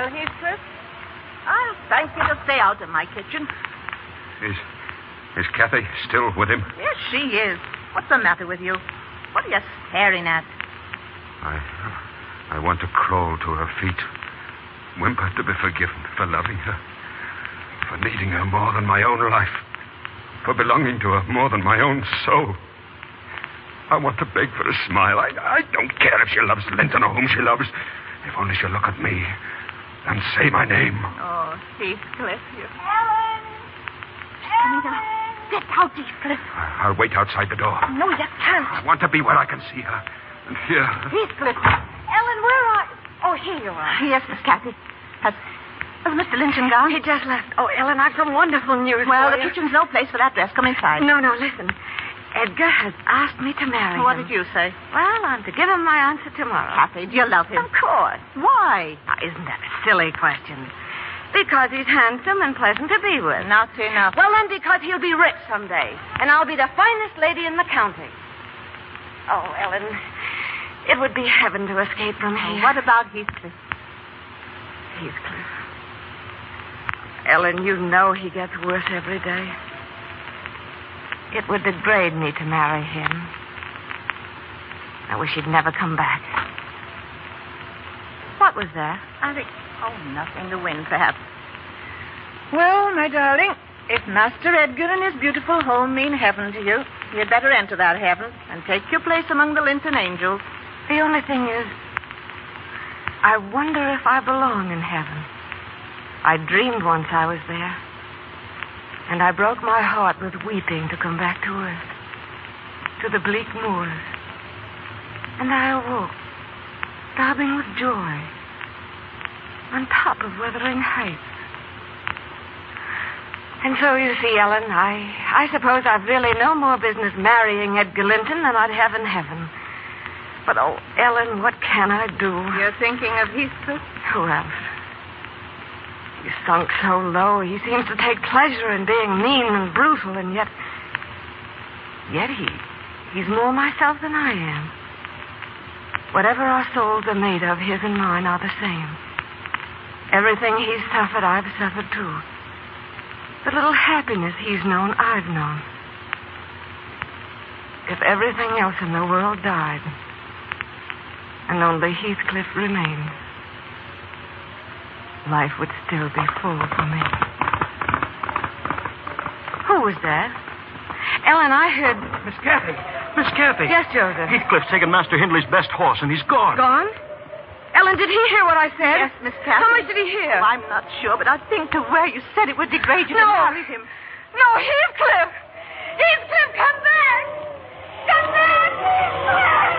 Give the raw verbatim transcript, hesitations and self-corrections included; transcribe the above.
while, Heathcliff. I'll thank you to stay out of my kitchen. Is, is Kathy still with him? Yes, she is. What's the matter with you? What are you staring at? I, I want to crawl to her feet, whimper to be forgiven for loving her, for needing her more than my own life, for belonging to her more than my own soul. I want to beg for a smile. I, I don't care if she loves Linton or whom she loves. If only she'll look at me and say my name. Oh, Heathcliff, you... Ellen! Coming down. Get out, Heathcliff. I'll wait outside the door. No, you can't. I want to be where I can see her and hear her. Heathcliff. Ellen, where are you? Oh, here you are. Yes, Miss Kathy. Has, has Mister Linton gone? He just left. Oh, Ellen, I've some wonderful news Well, for the you. kitchen's no place for that dress. Come inside. No, no, listen. Edgar has asked me to marry What him. did you say? Well, I'm to give him my answer tomorrow. Kathy, do you love him? Of course. Why? Now, isn't that a silly question? Because he's handsome and pleasant to be with. Not enough. Well, then, because he'll be rich someday. And I'll be the finest lady in the county. Oh, Ellen, it would be heaven to escape from here. What about Heathcliff? Heathcliff. Ellen, you know he gets worse every day. It would degrade me to marry him. I wish he'd never come back. What was that? I think... Oh, nothing. The wind, perhaps. Well, my darling, if Master Edgar and his beautiful home mean heaven to you, you'd better enter that heaven and take your place among the Linton angels. The only thing is, I wonder if I belong in heaven. I dreamed once I was there. And I broke my heart with weeping to come back to earth, to the bleak moors. And I awoke, throbbing with joy, on top of Wuthering Heights. And so, you see, Ellen, I, I suppose I've really no more business marrying Edgar Linton than I'd have in heaven. But, oh, Ellen, what can I do? You're thinking of Heathcliff? Who else? He's sunk so low. He seems to take pleasure in being mean and brutal, and yet... Yet he... He's more myself than I am. Whatever our souls are made of, his and mine are the same. Everything he's suffered, I've suffered too. The little happiness he's known, I've known. If everything else in the world died, and only Heathcliff remained, life would still be full for me. Who was that? Ellen, I heard... Miss Kathy. Miss Kathy. Yes, Joseph. Heathcliff's taken Master Hindley's best horse, and he's gone. Gone? Ellen, did he hear what I said? Yes, Miss Kathy. How much did he hear? Oh, I'm not sure, but I think the way you said it would degrade you No. to marry him. No, Heathcliff! He's